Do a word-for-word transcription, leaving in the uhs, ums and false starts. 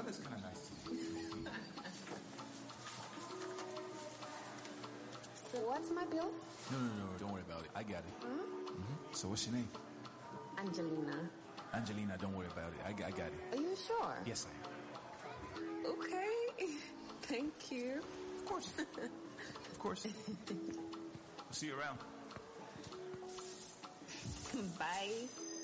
weather's kind of nice. So what's my bill? No, no, no, don't worry about it. I got it. Huh? Mm-hmm. So what's your name? Angelina. Angelina, don't worry about it. I, I got it. Are you sure? Yes, I am. Okay. Thank you. Of course. Of course. I'll see you around. Bye.